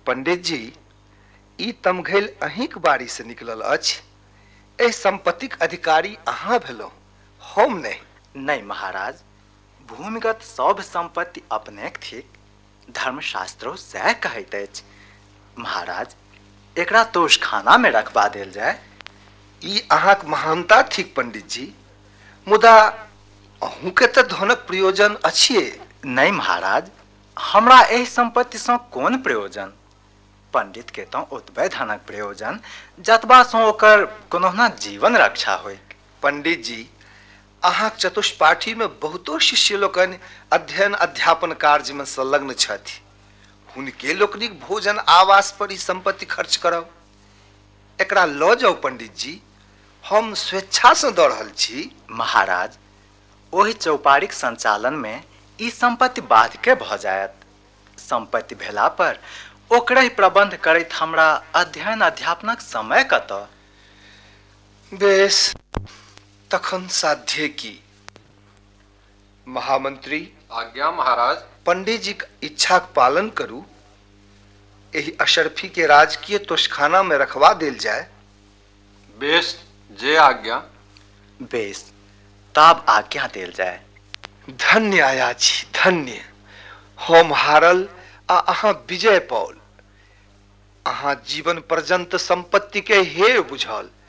पंडित जी, ई तमघैल अहींक बाड़ी से निकलल अछि। एहि संपत्तिक अधिकारी अहाँ भेलहुं, हम नहीं। नहीं महाराज, भूमिगत सब संपत्ति अपनेक थिक। धर्मशास्त्रो सएह कहैत अछि। महाराज, एकरा तोषखाना में रखबा देल जाय। ई अहाँक महानता थिक पंडित जी, मुदा अहूँ के तो धनक प्रयोजन अछि। नहीं महाराज, हमरा एहि संपत्ति से कोन प्रयोजन। पंडित के तो ओतबे धनक प्रयोजन जतबा से ओकर कोनोना जीवन रक्षा होय। पंडित जी, अहाँक चतुष्पाठी में बहुतो शिष्य लोकनि अध्ययन अध्यापन कार्य में संलग्न छथि। हुनके लोकनिक भोजन आवास पर ई संपत्ति खर्च करब। एकरा लऽ जाउ पंडित जी, हम स्वेच्छा से दऽ रहल छी। महाराज, ओहि चौपाड़ीक संचालन में ई संपत्ति बाधके भऽ जायत। संपत्ति भेला पर ओकरे प्रबंध करैत हमरा अध्ययन अध्यापनक समय कतऽ। बेस, तखन साध्य की। महामंत्री। आज्ञा महाराज। पंडित जी की इच्छा के पालन करू। यही अशरफी के राजकीय तोषखाना में रखवा देल जाए। बेस, जे आज्ञा। बेस, ताब आज्ञा देल जाए। धन्य आया छी, धन्य। हम हारल आ अहाँ विजय पाओल। अहाँ जीवन पर्यंत संपत्ति के हेय बुझल।